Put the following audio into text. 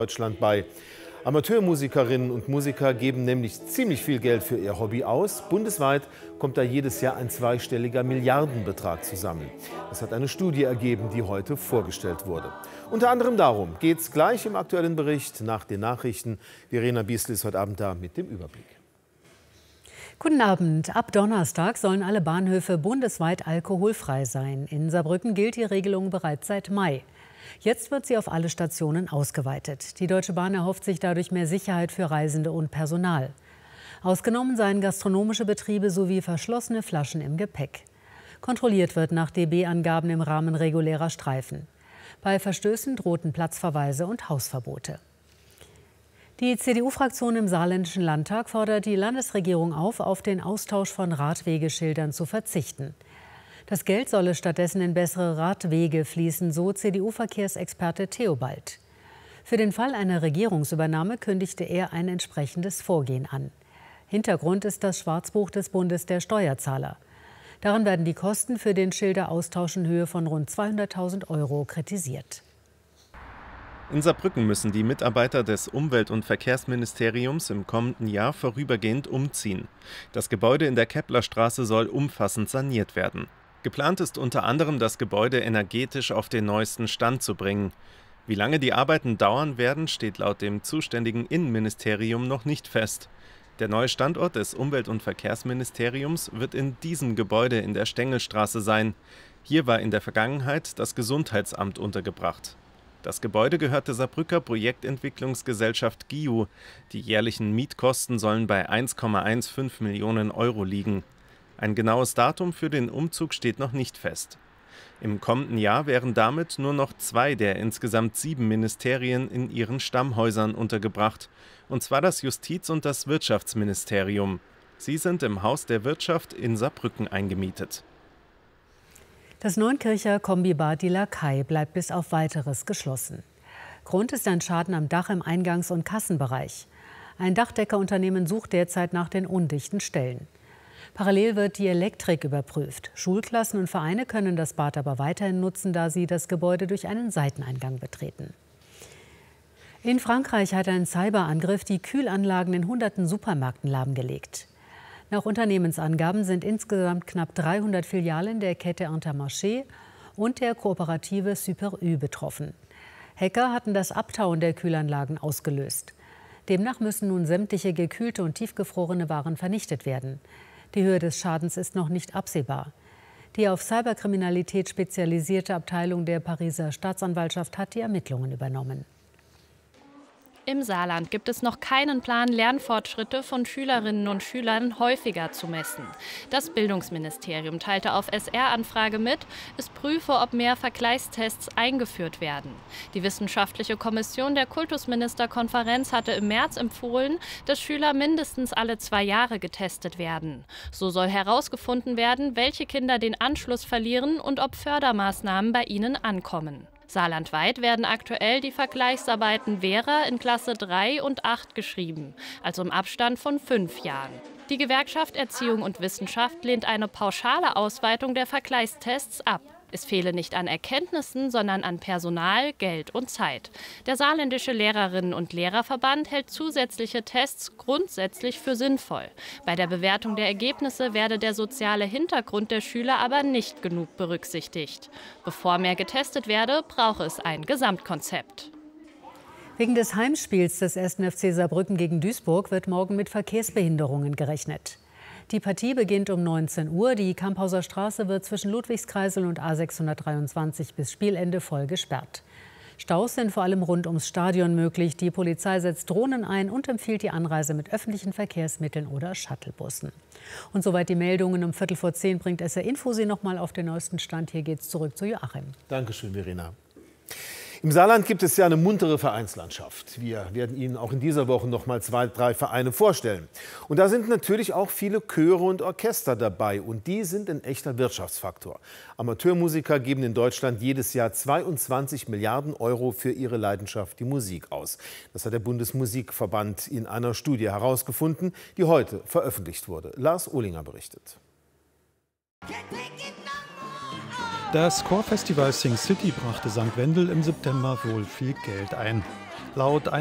Deutschland bei. Amateurmusikerinnen und Musiker geben nämlich ziemlich viel Geld für ihr Hobby aus. Bundesweit kommt da jedes Jahr ein zweistelliger Milliardenbetrag zusammen. Das hat eine Studie ergeben, die heute vorgestellt wurde. Unter anderem darum geht es gleich im aktuellen Bericht nach den Nachrichten. Verena Biesl ist heute Abend da mit dem Überblick. Guten Abend. Ab Donnerstag sollen alle Bahnhöfe bundesweit alkoholfrei sein. In Saarbrücken gilt die Regelung bereits seit Mai. Jetzt wird sie auf alle Stationen ausgeweitet. Die Deutsche Bahn erhofft sich dadurch mehr Sicherheit für Reisende und Personal. Ausgenommen seien gastronomische Betriebe sowie verschlossene Flaschen im Gepäck. Kontrolliert wird nach DB-Angaben im Rahmen regulärer Streifen. Bei Verstößen drohten Platzverweise und Hausverbote. Die CDU-Fraktion im Saarländischen Landtag fordert die Landesregierung auf den Austausch von Radwegeschildern zu verzichten. Das Geld solle stattdessen in bessere Radwege fließen, so CDU-Verkehrsexperte Theobald. Für den Fall einer Regierungsübernahme kündigte er ein entsprechendes Vorgehen an. Hintergrund ist das Schwarzbuch des Bundes der Steuerzahler. Darin werden die Kosten für den Schilderaustausch in Höhe von rund 200.000 € kritisiert. In Saarbrücken müssen die Mitarbeiter des Umwelt- und Verkehrsministeriums im kommenden Jahr vorübergehend umziehen. Das Gebäude in der Keplerstraße soll umfassend saniert werden. Geplant ist unter anderem, das Gebäude energetisch auf den neuesten Stand zu bringen. Wie lange die Arbeiten dauern werden, steht laut dem zuständigen Innenministerium noch nicht fest. Der neue Standort des Umwelt- und Verkehrsministeriums wird in diesem Gebäude in der Stengelstraße sein. Hier war in der Vergangenheit das Gesundheitsamt untergebracht. Das Gebäude gehört der Saarbrücker Projektentwicklungsgesellschaft GIU. Die jährlichen Mietkosten sollen bei 1,15 Millionen € liegen. Ein genaues Datum für den Umzug steht noch nicht fest. Im kommenden Jahr wären damit nur noch 2 der insgesamt 7 Ministerien in ihren Stammhäusern untergebracht, und zwar das Justiz- und das Wirtschaftsministerium. Sie sind im Haus der Wirtschaft in Saarbrücken eingemietet. Das Neunkircher Kombibad Die Lakai bleibt bis auf Weiteres geschlossen. Grund ist ein Schaden am Dach im Eingangs- und Kassenbereich. Ein Dachdeckerunternehmen sucht derzeit nach den undichten Stellen. Parallel wird die Elektrik überprüft. Schulklassen und Vereine können das Bad aber weiterhin nutzen, da sie das Gebäude durch einen Seiteneingang betreten. In Frankreich hat ein Cyberangriff die Kühlanlagen in hunderten Supermärkten lahmgelegt. Nach Unternehmensangaben sind insgesamt knapp 300 Filialen der Kette Intermarché und der Kooperative Super U betroffen. Hacker hatten das Abtauen der Kühlanlagen ausgelöst. Demnach müssen nun sämtliche gekühlte und tiefgefrorene Waren vernichtet werden. Die Höhe des Schadens ist noch nicht absehbar. Die auf Cyberkriminalität spezialisierte Abteilung der Pariser Staatsanwaltschaft hat die Ermittlungen übernommen. Im Saarland gibt es noch keinen Plan, Lernfortschritte von Schülerinnen und Schülern häufiger zu messen. Das Bildungsministerium teilte auf SR-Anfrage mit, es prüfe, ob mehr Vergleichstests eingeführt werden. Die wissenschaftliche Kommission der Kultusministerkonferenz hatte im März empfohlen, dass Schüler mindestens alle 2 Jahre getestet werden. So soll herausgefunden werden, welche Kinder den Anschluss verlieren und ob Fördermaßnahmen bei ihnen ankommen. Saarlandweit werden aktuell die Vergleichsarbeiten Vera in Klasse 3 und 8 geschrieben, also im Abstand von 5 Jahren. Die Gewerkschaft Erziehung und Wissenschaft lehnt eine pauschale Ausweitung der Vergleichstests ab. Es fehle nicht an Erkenntnissen, sondern an Personal, Geld und Zeit. Der Saarländische Lehrerinnen- und Lehrerverband hält zusätzliche Tests grundsätzlich für sinnvoll. Bei der Bewertung der Ergebnisse werde der soziale Hintergrund der Schüler aber nicht genug berücksichtigt. Bevor mehr getestet werde, brauche es ein Gesamtkonzept. Wegen des Heimspiels des 1. FC Saarbrücken gegen Duisburg wird morgen mit Verkehrsbehinderungen gerechnet. Die Partie beginnt um 19 Uhr. Die Kamphauser Straße wird zwischen Ludwigskreisel und A623 bis Spielende voll gesperrt. Staus sind vor allem rund ums Stadion möglich. Die Polizei setzt Drohnen ein und empfiehlt die Anreise mit öffentlichen Verkehrsmitteln oder Shuttlebussen. Und soweit die Meldungen. Um 9:15 bringt SR Info Sie noch mal auf den neuesten Stand. Hier geht's zurück zu Joachim. Dankeschön, Verena. Im Saarland gibt es ja eine muntere Vereinslandschaft. Wir werden Ihnen auch in dieser Woche noch mal 2, 3 Vereine vorstellen. Und da sind natürlich auch viele Chöre und Orchester dabei. Und die sind ein echter Wirtschaftsfaktor. Amateurmusiker geben in Deutschland jedes Jahr 22 Milliarden € für ihre Leidenschaft, die Musik, aus. Das hat der Bundesmusikverband in einer Studie herausgefunden, die heute veröffentlicht wurde. Lars Ohlinger berichtet. Das Chorfestival Sing City brachte St. Wendel im September wohl viel Geld ein. Laut